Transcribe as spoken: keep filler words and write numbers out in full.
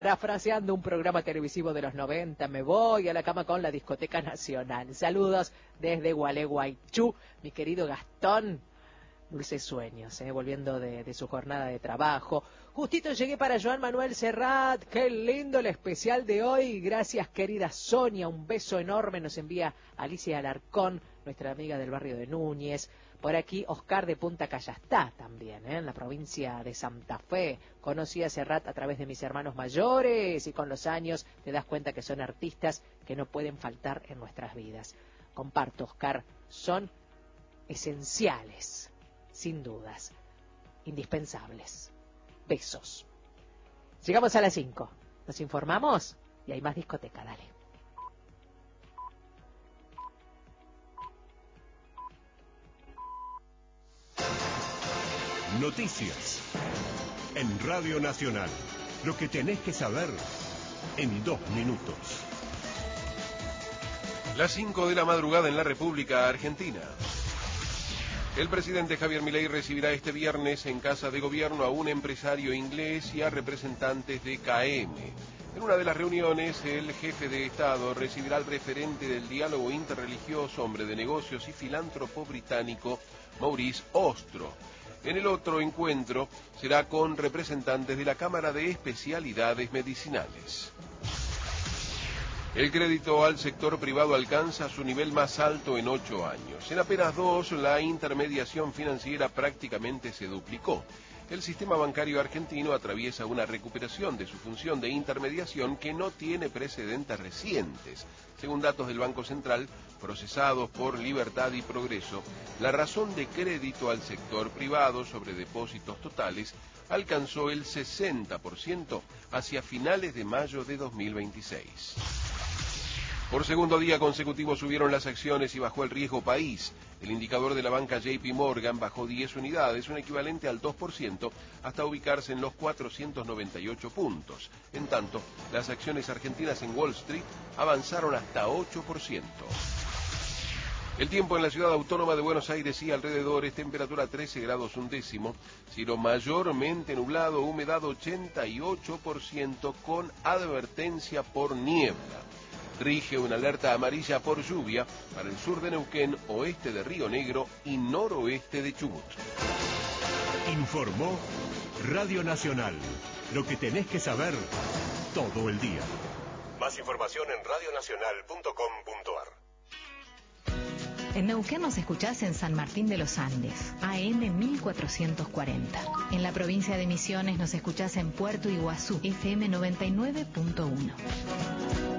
Parafraseando un programa televisivo de los noventa, me voy a la cama con la Discoteca Nacional. Saludos desde Gualeguaychú, mi querido Gastón. Dulces sueños, ¿eh? volviendo de, de su jornada de trabajo. Justito llegué para Joan Manuel Serrat. Qué lindo el especial de hoy. Gracias, querida Sonia. Un beso enorme nos envía Alicia Alarcón, nuestra amiga del barrio de Núñez. Por aquí, Oscar de Punta Callastá también, ¿eh? en la provincia de Santa Fe. Conocí a Serrat a través de mis hermanos mayores y con los años te das cuenta que son artistas que no pueden faltar en nuestras vidas. Comparto, Oscar, son esenciales, sin dudas, indispensables. Besos. Llegamos a las cinco. Nos informamos y hay más discoteca, dale. Noticias en Radio Nacional. Lo que tenés que saber en dos minutos. Las cinco de la madrugada en la República Argentina. El presidente Javier Milei recibirá este viernes en Casa de Gobierno a un empresario inglés y a representantes de K M. En una de las reuniones, el jefe de Estado recibirá al referente del diálogo interreligioso, hombre de negocios y filántropo británico, Maurice Ostro. En el otro encuentro será con representantes de la Cámara de Especialidades Medicinales. El crédito al sector privado alcanza su nivel más alto en ocho años. En apenas dos, la intermediación financiera prácticamente se duplicó. El sistema bancario argentino atraviesa una recuperación de su función de intermediación que no tiene precedentes recientes. Según datos del Banco Central, procesados por Libertad y Progreso, la razón de crédito al sector privado sobre depósitos totales alcanzó el sesenta por ciento hacia finales de mayo de dos mil veintiséis. Por segundo día consecutivo subieron las acciones y bajó el riesgo país. El indicador de la banca J P Morgan bajó diez unidades, un equivalente al dos por ciento, hasta ubicarse en los cuatrocientos noventa y ocho puntos. En tanto, las acciones argentinas en Wall Street avanzaron hasta ocho por ciento. El tiempo en la ciudad autónoma de Buenos Aires y alrededores, temperatura trece grados un décimo, cielo mayormente nublado, humedad ochenta y ocho por ciento con advertencia por niebla. Rige una alerta amarilla por lluvia para el sur de Neuquén, oeste de Río Negro y noroeste de Chubut. Informó Radio Nacional. Lo que tenés que saber todo el día. Más información en radio nacional punto com punto a r. En Neuquén nos escuchás en San Martín de los Andes, A M mil cuatrocientos cuarenta. En la provincia de Misiones nos escuchás en Puerto Iguazú, F M noventa y nueve punto uno.